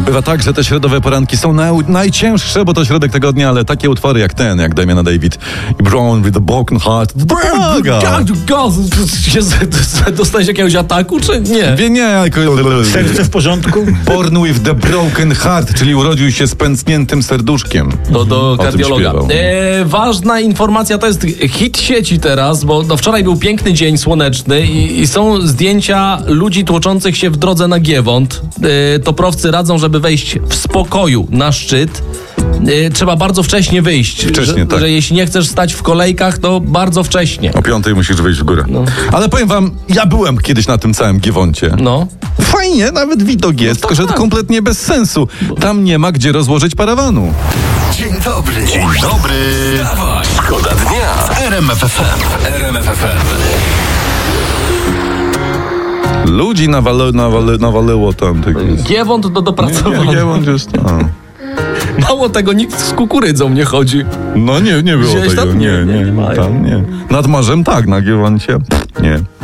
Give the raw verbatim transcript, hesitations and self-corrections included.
Bywa tak, że te środowe poranki są naj, najcięższe, bo to środek tygodnia, ale takie utwory jak ten, jak Damiana David i Brown with a Broken Heart, to pomaga. Dostałeś jakiegoś ataku, czy nie? Nie, nie. Jako... Serce w porządku? Born with the Broken Heart, czyli urodził się z pękniętym serduszkiem. Do, do O tym kardiologa. śpiewał. E, ważna informacja, to jest hit sieci teraz, bo no wczoraj był piękny dzień słoneczny i, i są zdjęcia ludzi tłoczących się w drodze na Giewont. E, toprowcy radzą, żeby wejść w spokoju na szczyt. E, trzeba bardzo wcześnie wyjść. Wcześnie, że, tak. że jeśli nie chcesz stać w kolejkach, to bardzo wcześnie. O piątej musisz wyjść w górę. No. Ale powiem wam, ja byłem kiedyś na tym całym Giewoncie. No. Fajnie, nawet widok jest, No to tylko że to tak. kompletnie bez sensu. Tam nie ma gdzie rozłożyć parawanu. Dzień dobry. Dzień dobry. Wstawaj. Szkoda dnia w R M F F M. R M F F M. Ludzi nawale, nawale, nawaleło tam. Tak jest. Giewont do dopracowania. Giewont jest... A. Mało tego, nikt z kukurydzą nie chodzi. No nie, nie było Widziałeś tego. tam? Nie, Nie, nie, nie mają. tam nie. Nad morzem tak, na Giewoncie pff, nie.